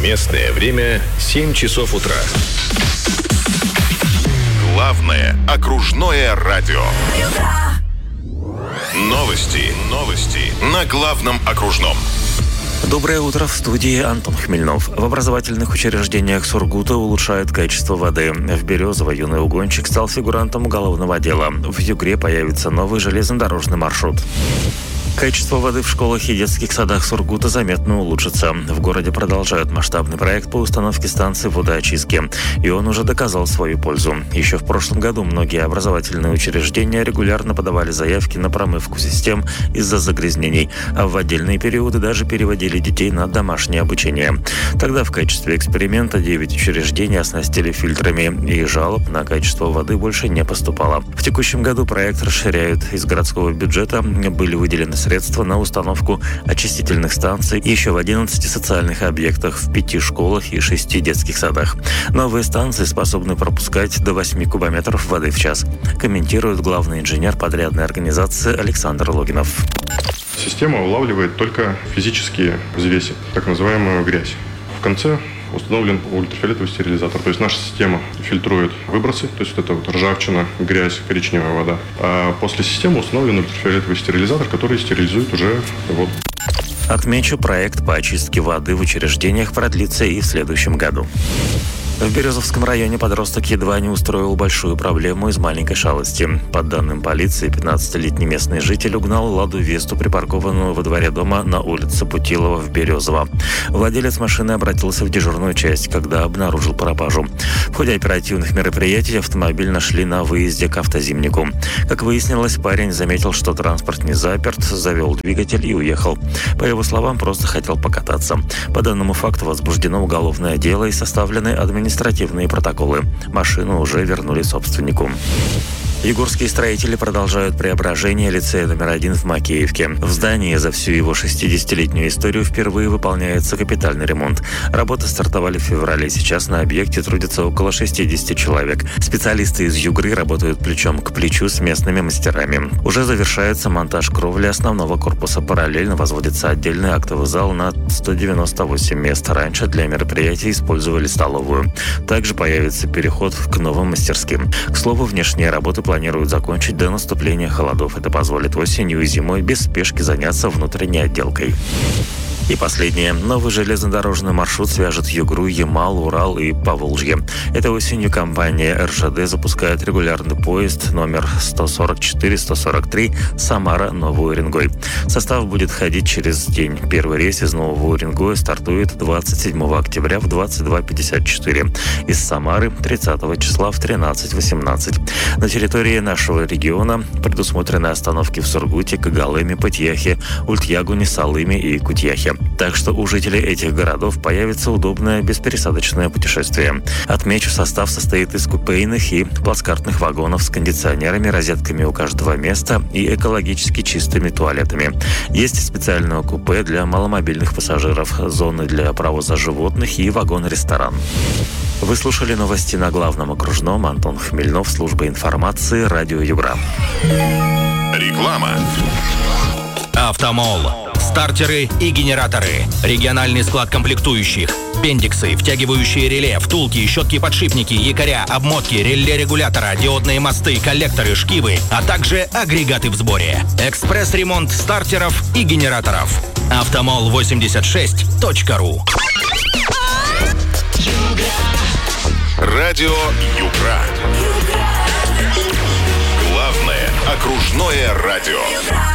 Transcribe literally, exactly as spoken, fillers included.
Местное время семь часов утра. Главное окружное радио. Новости, новости на главном окружном. Доброе утро, в студии Антон Хмельнов. В образовательных учреждениях Сургута улучшают качество воды. В Березово юный угонщик стал фигурантом уголовного дела. В Югре появится новый железнодорожный маршрут. Качество воды в школах и детских садах Сургута заметно улучшится. В городе продолжают масштабный проект по установке станции водоочистки. И он уже доказал свою пользу. Еще в прошлом году многие образовательные учреждения регулярно подавали заявки на промывку систем из-за загрязнений. А в отдельные периоды даже переводили детей на домашнее обучение. Тогда в качестве эксперимента девять учреждений оснастили фильтрами. И жалоб на качество воды больше не поступало. В текущем году проект расширяют. Из городского бюджета были выделены средства на установку очистительных станций еще в одиннадцати социальных объектах, в пяти школах и шести детских садах. Новые станции способны пропускать до восьми кубометров воды в час, комментирует главный инженер подрядной организации Александр Логинов. Система улавливает только физические взвеси, так называемую грязь. В конце установлен ультрафиолетовый стерилизатор. То есть наша система фильтрует выбросы, то есть вот это вот ржавчина, грязь, коричневая вода. А после системы установлен ультрафиолетовый стерилизатор, который стерилизует уже воду. Отмечу, проект по очистке воды в учреждениях продлится и в следующем году. В Березовском районе подросток едва не устроил большую проблему из маленькой шалости. По данным полиции, пятнадцатилетний местный житель угнал «Ладу Весту», припаркованную во дворе дома на улице Путилова в Березово. Владелец машины обратился в дежурную часть, когда обнаружил пропажу. В ходе оперативных мероприятий автомобиль нашли на выезде к автозимнику. Как выяснилось, парень заметил, что транспорт не заперт, завел двигатель и уехал. По его словам, просто хотел покататься. По данному факту возбуждено уголовное дело и составлены административные административные протоколы. Машину уже вернули собственнику. Югорские строители продолжают преображение лицея номер один в Макеевке. В здании за всю его шестидесятилетнюю историю впервые выполняется капитальный ремонт. Работы стартовали в феврале. Сейчас на объекте трудится около шестидесяти человек. Специалисты из Югры работают плечом к плечу с местными мастерами. Уже завершается монтаж кровли основного корпуса. Параллельно возводится отдельный актовый зал на сто девяносто восемь мест. Раньше для мероприятий использовали столовую. Также появится переход к новым мастерским. К слову, внешние работы планируют закончить до наступления холодов. Это позволит осенью и зимой без спешки заняться внутренней отделкой. И последнее. Новый железнодорожный маршрут свяжет Югру, Ямал, Урал и Поволжье. Этой осенью компания эр жэ дэ запускает регулярный поезд номер сто сорок четыре сто сорок три Самара-Новый Уренгой. Состав будет ходить через день. Первый рейс из Нового Уренгоя стартует двадцать седьмого октября в двадцать два пятьдесят четыре. Из Самары тридцатого числа в тринадцать восемнадцать. На территории нашего региона предусмотрены остановки в Сургуте, Когалыме, Пытьяхе, Ультьягуне, Салыме и Кутьяхе. Так что у жителей этих городов появится удобное беспересадочное путешествие. Отмечу, состав состоит из купейных и плацкартных вагонов с кондиционерами, розетками у каждого места и экологически чистыми туалетами. Есть специальное купе для маломобильных пассажиров, зоны для провоза животных и вагон-ресторан. Вы слушали новости на главном окружном. Антон Хмельнов, служба информации, радио Югра. Реклама. Автомол. Стартеры и генераторы. Региональный склад комплектующих. Бендиксы, втягивающие реле, втулки, щетки-подшипники, якоря, обмотки, реле регулятора, диодные мосты, коллекторы, шкивы, а также агрегаты в сборе. Экспресс-ремонт стартеров и генераторов. автомол восемьдесят шесть точка ру. Радио Югра. Главное окружное радио.